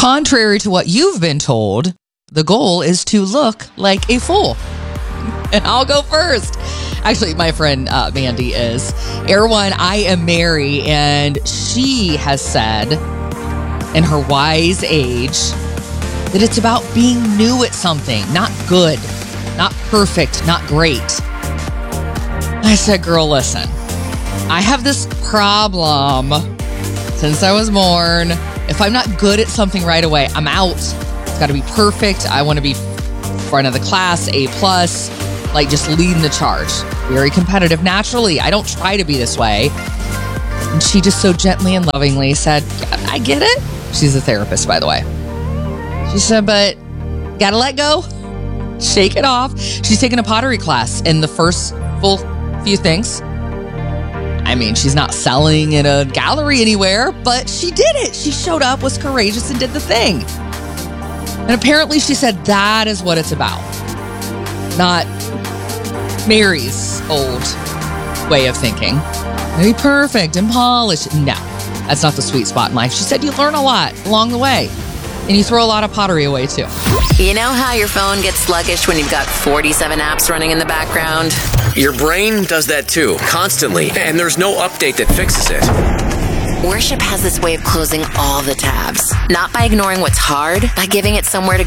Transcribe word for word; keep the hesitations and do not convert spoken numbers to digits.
Contrary to what you've been told, the goal is to look like a fool. And I'll go first. Actually, my friend uh, Mandy is. Erwan, I am Mary, and she has said in her wise age that it's about being new at something, not good, not perfect, not great. I said, girl, listen, I have this problem since I was born. If I'm not good at something right away, I'm out. It's got to be perfect. I want to be front of the class, A plus, like just leading the charge. Very competitive naturally. I don't try to be this way. And she just so gently and lovingly said, I get it. She's a therapist, by the way. She said, but gotta let go. Shake it off. She's taking a pottery class in the first full few things. I mean, she's not selling in a gallery anywhere, but she did it. She showed up, was courageous, and did the thing. And apparently she said that is what it's about. Not Mary's old way of thinking. Be perfect and polished. No, that's not the sweet spot in life. She said you learn a lot along the way. And you throw a lot of pottery away, too. You know how your phone gets sluggish when you've got forty-seven apps running in the background? Your brain does that, too, constantly. And there's no update that fixes it. Worship has this way of closing all the tabs. Not by ignoring what's hard, by giving it somewhere to